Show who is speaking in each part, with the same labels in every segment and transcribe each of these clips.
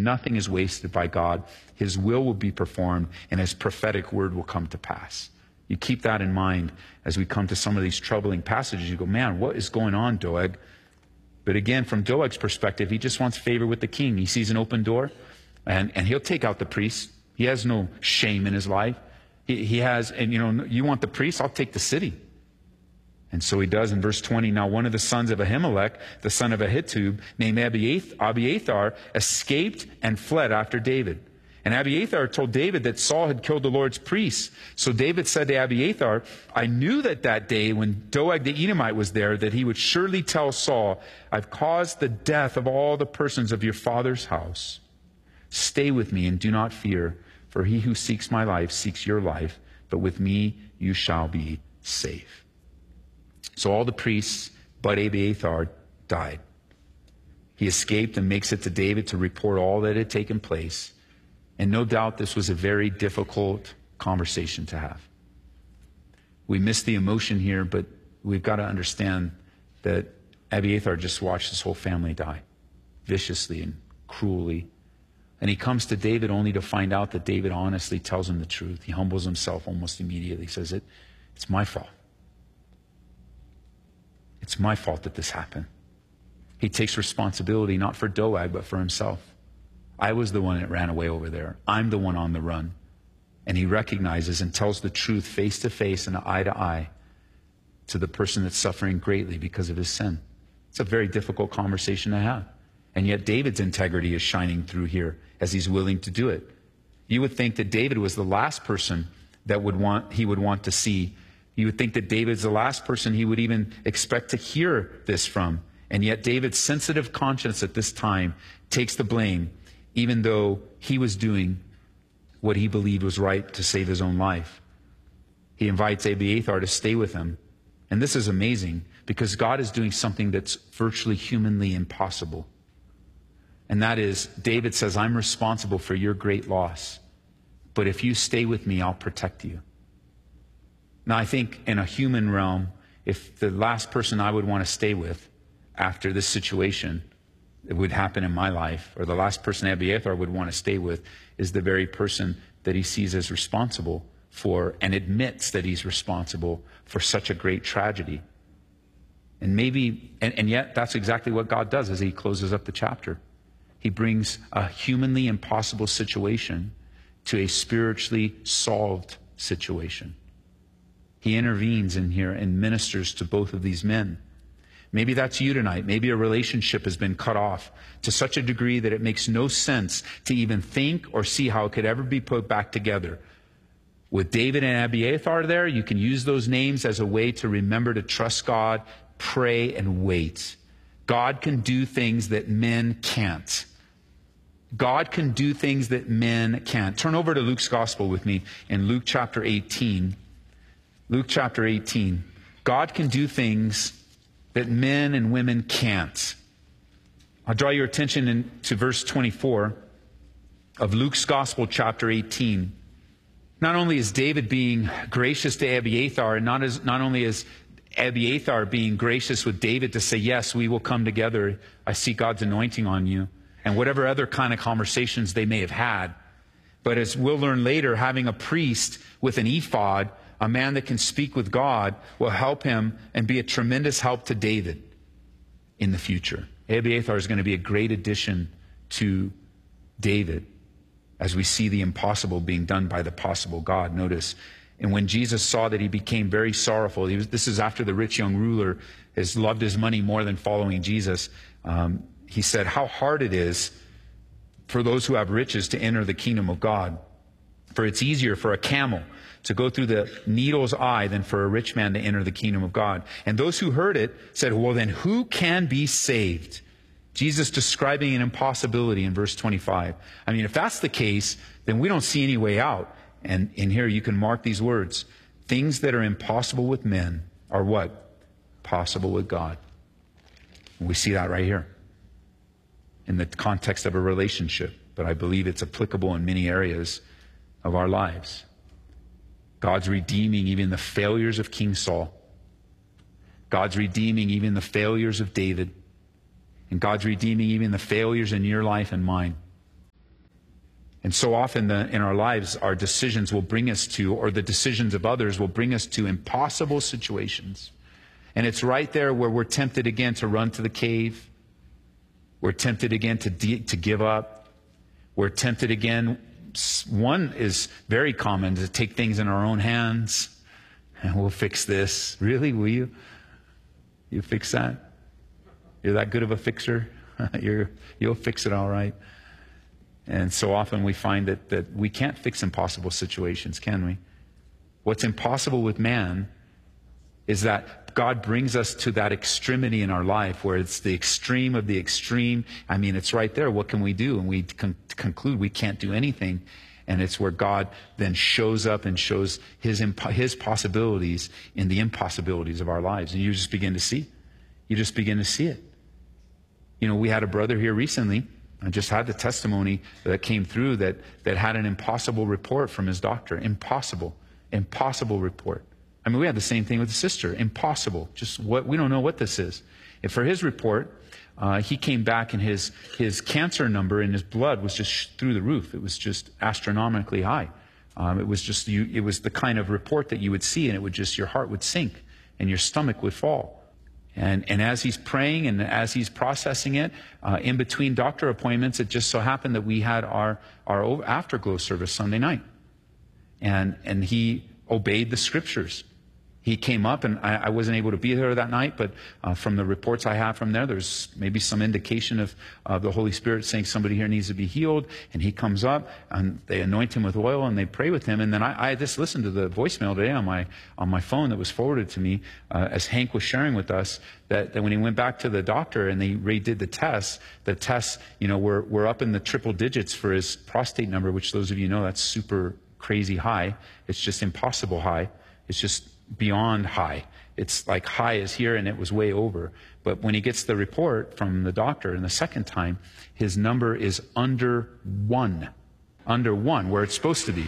Speaker 1: nothing is wasted by God. His will be performed, and his prophetic word will come to pass. You keep that in mind as we come to some of these troubling passages. You go, man, what is going on, Doeg? But again, from Doeg's perspective, he just wants favor with the king. He sees an open door, and he'll take out the priest. He has no shame in his life. He has, and you want the priest? I'll take the city. And so he does in verse 20. Now one of the sons of Ahimelech, the son of Ahitub, named Abiathar, escaped and fled after David. And Abiathar told David that Saul had killed the Lord's priests. So David said to Abiathar, I knew that day when Doeg the Edomite was there, that he would surely tell Saul, I've caused the death of all the persons of your father's house. Stay with me and do not fear, for he who seeks my life seeks your life, but with me you shall be safe. So all the priests but Abiathar died. He escaped and makes it to David to report all that had taken place. And no doubt this was a very difficult conversation to have. We miss the emotion here, but we've got to understand that Abiathar just watched his whole family die viciously and cruelly. And he comes to David only to find out that David honestly tells him the truth. He humbles himself almost immediately. He says, it's my fault. It's my fault that this happened. He takes responsibility not for Doeg, but for himself. I was the one that ran away over there. I'm the one on the run. And he recognizes and tells the truth face to face and eye to eye to the person that's suffering greatly because of his sin. It's a very difficult conversation to have. And yet David's integrity is shining through here as he's willing to do it. You would think that David was the last person that he would want to see. You would think that David's the last person he would even expect to hear this from. And yet David's sensitive conscience at this time takes the blame, even though he was doing what he believed was right to save his own life. He invites Abiathar to stay with him. And this is amazing because God is doing something that's virtually humanly impossible. And that is, David says, I'm responsible for your great loss. But if you stay with me, I'll protect you. Now, I think in a human realm, if the last person I would want to stay with after this situation that would happen in my life, or the last person Abiathar would want to stay with, is the very person that he sees as responsible for and admits that he's responsible for such a great tragedy. And yet that's exactly what God does as he closes up the chapter. He brings a humanly impossible situation to a spiritually solved situation. He intervenes in here and ministers to both of these men. Maybe that's you tonight. Maybe a relationship has been cut off to such a degree that it makes no sense to even think or see how it could ever be put back together. With David and Abiathar there, you can use those names as a way to remember to trust God, pray, and wait. God can do things that men can't. God can do things that men can't. Turn over to Luke's Gospel with me in Luke chapter 18. Luke chapter 18. God can do things that men and women can't. I'll draw your attention to verse 24 of Luke's Gospel, chapter 18. Not only is David being gracious to Abiathar, and not only is Abiathar being gracious with David to say, yes, we will come together. I see God's anointing on you. And whatever other kind of conversations they may have had. But as we'll learn later, having a priest with an ephod, a man that can speak with God, will help him and be a tremendous help to David in the future. Abiathar is going to be a great addition to David as we see the impossible being done by the possible God. Notice, and when Jesus saw that he became very sorrowful, this is after the rich young ruler has loved his money more than following Jesus. He said, how hard it is for those who have riches to enter the kingdom of God. For it's easier for a camel to go through the needle's eye than for a rich man to enter the kingdom of God. And those who heard it said, well, then who can be saved? Jesus describing an impossibility in verse 25. I mean, if that's the case, then we don't see any way out. And in here you can mark these words. Things that are impossible with men are what? Possible with God. And we see that right here in the context of a relationship. But I believe it's applicable in many areas of our lives. God's redeeming even the failures of King Saul. God's redeeming even the failures of David. And God's redeeming even the failures in your life and mine. And so often in our lives, our decisions will bring us to, or the decisions of others will bring us to impossible situations. And it's right there where we're tempted again to run to the cave. We're tempted again to give up. We're tempted again. One is very common, to take things in our own hands. And we'll fix this. Really, will you? You fix that? You're that good of a fixer? You'll fix it all right. And so often we find that we can't fix impossible situations, can we? What's impossible with man is that God brings us to that extremity in our life where it's the extreme of the extreme. I mean, it's right there. What can we do? And we conclude we can't do anything. And it's where God then shows up and shows his possibilities in the impossibilities of our lives. And you just begin to see. You just begin to see it. You know, we had a brother here recently. I just had the testimony that came through that had an impossible report from his doctor. Impossible report. I mean, we had the same thing with the sister. Impossible. We don't know what this is. And for his report, he came back and his cancer number in his blood was just through the roof. It was just astronomically high. It was the kind of report that you would see, and it would just, your heart would sink and your stomach would fall. And as he's praying and as he's processing it, in between doctor appointments, it just so happened that we had our afterglow service Sunday night. And he obeyed the scriptures. He came up, and I wasn't able to be there that night, but from the reports I have from there's maybe some indication of the Holy Spirit saying somebody here needs to be healed. And he comes up, and they anoint him with oil, and they pray with him. And then I just listened to the voicemail today on my phone that was forwarded to me as Hank was sharing with us that when he went back to the doctor and they redid the tests, were up in the triple digits for his prostate number, which those of you know, that's super crazy high. It's just impossible high. It's just beyond high. It's like high is here and it was way over. But when he gets the report from the doctor in the second time, his number is under 1, where it's supposed to be.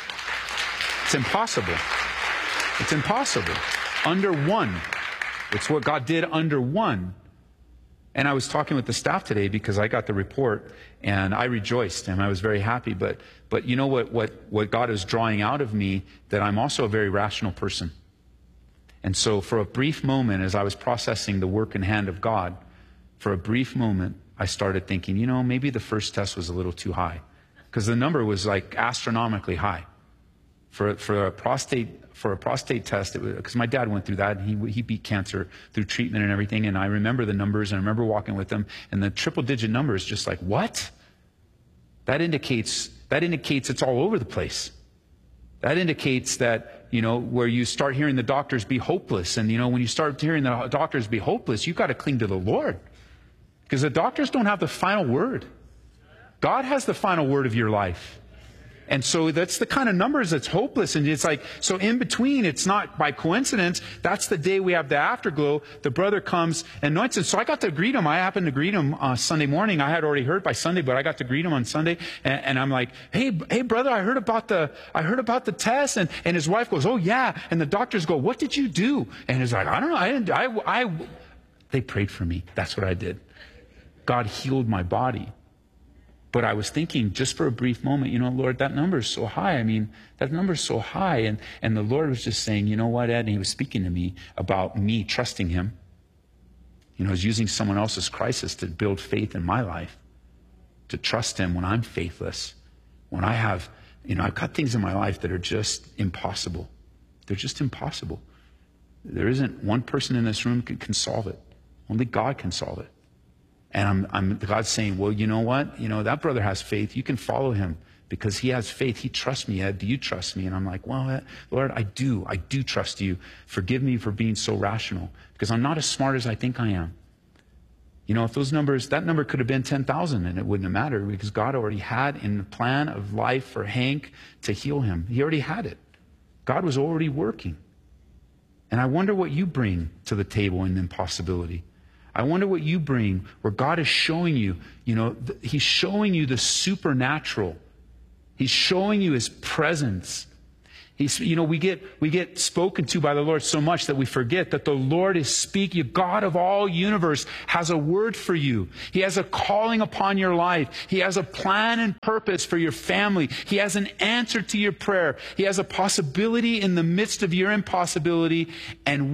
Speaker 1: It's impossible. It's impossible. Under 1. It's what God did under 1. And I was talking with the staff today because I got the report and I rejoiced and I was very happy. But you know what God is drawing out of me, that I'm also a very rational person. And so for a brief moment, as I was processing the work and hand of God, for a brief moment, I started thinking, maybe the first test was a little too high, because the number was like astronomically high. For a prostate test, because my dad went through that, and he beat cancer through treatment and everything, and I remember the numbers, and I remember walking with him, and the triple-digit number is just like, what? That indicates it's all over the place. That indicates that, where you start hearing the doctors be hopeless, and when you start hearing the doctors be hopeless, you've got to cling to the Lord, because the doctors don't have the final word. God has the final word of your life. And so that's the kind of numbers that's hopeless. And it's like, so in between, it's not by coincidence. That's the day we have the afterglow. The brother comes and anoints him. So I got to greet him. I happened to greet him Sunday morning. I had already heard by Sunday, but I got to greet him on Sunday. And I'm like, hey, brother, I heard about the test. And his wife goes, oh yeah. And the doctors go, what did you do? And he's like, I don't know. They prayed for me. That's what I did. God healed my body. But I was thinking, just for a brief moment, Lord, that number is so high. I mean, that number is so high. And the Lord was just saying, you know what, Ed? And he was speaking to me about me trusting him. He was using someone else's crisis to build faith in my life, to trust him when I'm faithless, when I have, I've got things in my life that are just impossible. They're just impossible. There isn't one person in this room can solve it. Only God can solve it. And God's saying, well, you know what? That brother has faith. You can follow him because he has faith. He trusts me, Ed. Do you trust me? And I'm like, well, Lord, I do. I do trust you. Forgive me for being so rational, because I'm not as smart as I think I am. If that number could have been 10,000 and it wouldn't have mattered, because God already had in the plan of life for Hank to heal him. He already had it. God was already working. And I wonder what you bring to the table in impossibility. I wonder what you bring where God is showing you, he's showing you the supernatural. He's showing you his presence. We get spoken to by the Lord so much that we forget that the Lord is speaking. God of all universe has a word for you. He has a calling upon your life. He has a plan and purpose for your family. He has an answer to your prayer. He has a possibility in the midst of your impossibility. And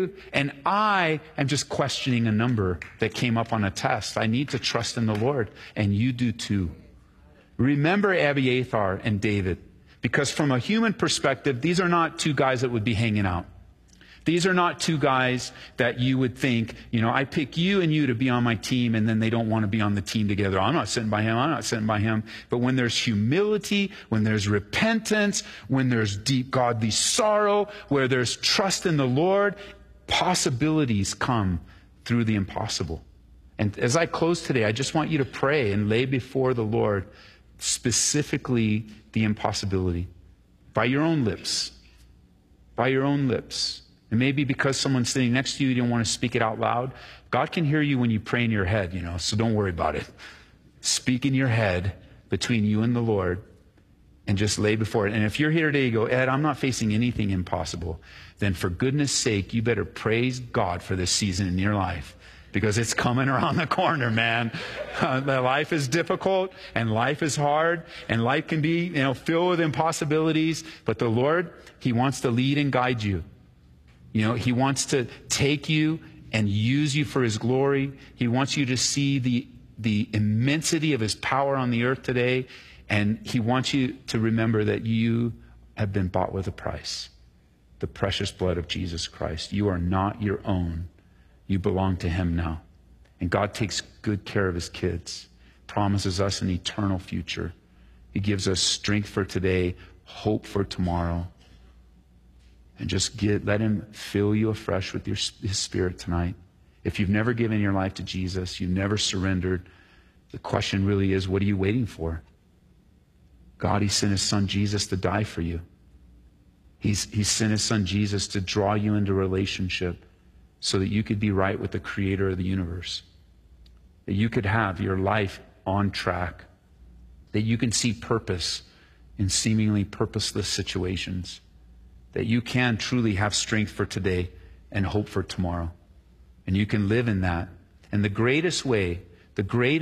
Speaker 1: I am just questioning a number that came up on a test. I need to trust in the Lord, and you do too. Remember Abiathar and David. Because from a human perspective, these are not two guys that would be hanging out. These are not two guys that you would think, I pick you and you to be on my team, and then they don't want to be on the team together. I'm not sitting by him. I'm not sitting by him. But when there's humility, when there's repentance, when there's deep godly sorrow, where there's trust in the Lord, possibilities come through the impossible. And as I close today, I just want you to pray and lay before the Lord specifically the impossibility by your own lips. By your own lips. And maybe because someone's sitting next to you, you don't want to speak it out loud. God can hear you when you pray in your head, so don't worry about it. Speak in your head between you and the Lord and just lay before it. And if you're here today, you go, Ed, I'm not facing anything impossible. Then for goodness sake, you better praise God for this season in your life. Because it's coming around the corner, man. Life is difficult, and life is hard, and life can be, filled with impossibilities. But the Lord, He wants to lead and guide you. He wants to take you and use you for His glory. He wants you to see the immensity of His power on the earth today. And He wants you to remember that you have been bought with a price. The precious blood of Jesus Christ. You are not your own. You belong to Him now. And God takes good care of His kids, promises us an eternal future. He gives us strength for today, hope for tomorrow. And just let Him fill you afresh with His Spirit tonight. If you've never given your life to Jesus, you've never surrendered, the question really is, what are you waiting for? God, He sent His Son Jesus to die for you. He sent His Son Jesus to draw you into relationship, so that you could be right with the Creator of the universe. That you could have your life on track. That you can see purpose in seemingly purposeless situations. That you can truly have strength for today and hope for tomorrow. And you can live in that. And the greatest way to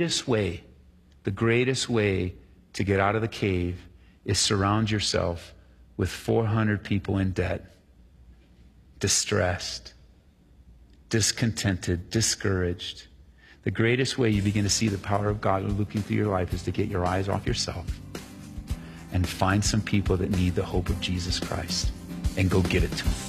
Speaker 1: get out of the cave is surround yourself with 400 people in debt, distressed, discontented, discouraged. The greatest way you begin to see the power of God looking through your life is to get your eyes off yourself and find some people that need the hope of Jesus Christ and go get it to them.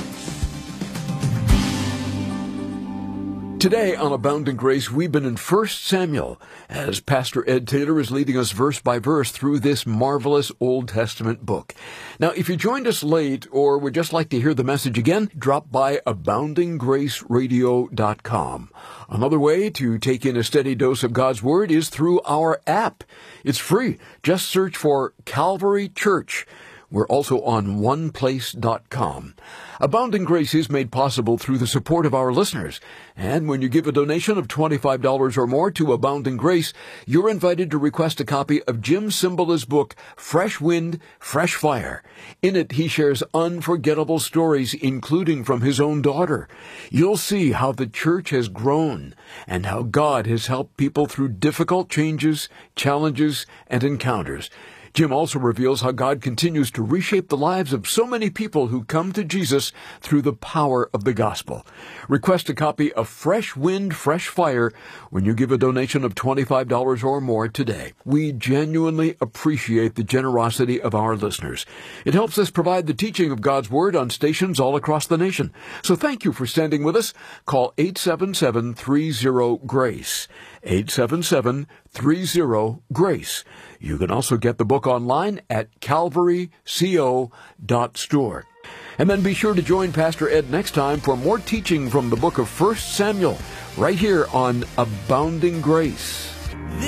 Speaker 2: Today on Abounding Grace, we've been in 1 Samuel as Pastor Ed Taylor is leading us verse by verse through this marvelous Old Testament book. Now, if you joined us late or would just like to hear the message again, drop by aboundinggraceradio.com. Another way to take in a steady dose of God's Word is through our app. It's free. Just search for Calvary Church. We're also on oneplace.com. Abounding Grace is made possible through the support of our listeners. And when you give a donation of $25 or more to Abounding Grace, you're invited to request a copy of Jim Cymbala's book, Fresh Wind, Fresh Fire. In it, he shares unforgettable stories, including from his own daughter. You'll see how the church has grown and how God has helped people through difficult changes, challenges, and encounters. Jim also reveals how God continues to reshape the lives of so many people who come to Jesus through the power of the gospel. Request a copy of Fresh Wind, Fresh Fire when you give a donation of $25 or more today. We genuinely appreciate the generosity of our listeners. It helps us provide the teaching of God's Word on stations all across the nation. So thank you for standing with us. Call 877-30-GRACE. 877-30-GRACE. You can also get the book online at calvaryco.store. And then be sure to join Pastor Ed next time for more teaching from the book of 1 Samuel, right here on Abounding Grace.